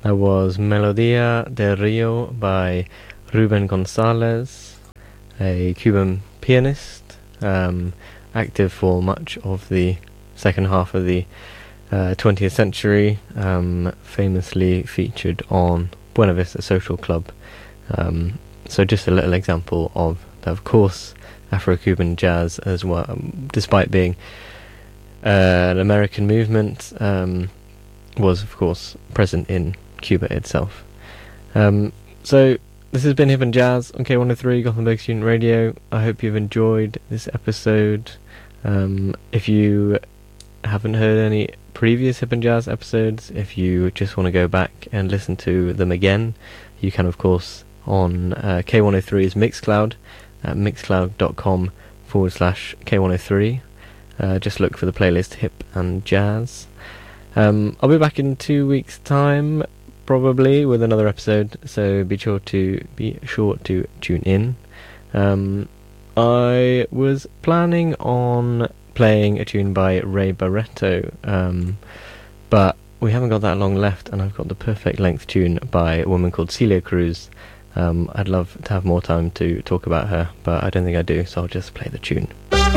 That was Melodia del Rio by Ruben Gonzalez, a Cuban pianist, active for much of the second half of the 20th century, famously featured on Buena Vista Social Club. So just a little example of course, Afro-Cuban jazz as well, despite being an American movement, was of course present in Cuba itself. So this has been Hip and Jazz on K103 Gothenburg Student Radio. I hope you've enjoyed this episode. If you haven't heard any previous Hip and Jazz episodes, if you just want to go back and listen to them again, you can of course on K103's Mixcloud at mixcloud.com/K103. Just look for the playlist Hip and Jazz. I'll be back in 2 weeks' time, probably, with another episode, so be sure to tune in. I was planning on playing a tune by Ray Barretto, but we haven't got that long left, and I've got the perfect length tune by a woman called Celia Cruz. I'd love to have more time to talk about her, but I don't think I do, so I'll just play the tune.